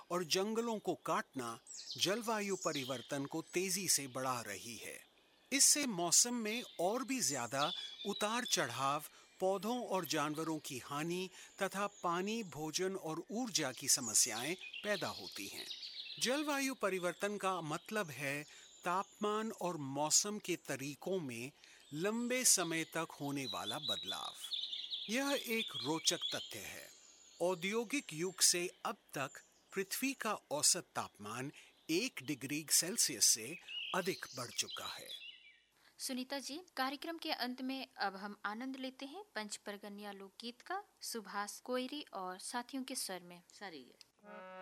और जंगलों को काटना जलवायु परिवर्तन को तेजी से बढ़ा रही है। इससे मौसम में और भी ज्यादा उतार चढ़ाव, पौधों और जानवरों की हानि तथा पानी, भोजन और ऊर्जा की समस्याएं पैदा होती हैं। जलवायु परिवर्तन का मतलब है तापमान और मौसम के तरीकों में लंबे समय तक होने वाला बदलाव। यह एक रोचक तथ्य है। औद्योगिक युग से अब तक पृथ्वी का औसत तापमान 1 डिग्री सेल्सियस से अधिक बढ़ चुका है। सुनीता जी, कार्यक्रम के अंत में अब हम आनंद लेते हैं पंच परगनिया लोकगीत का, सुभाष कोयरी और साथियों के स्वर में। सही है।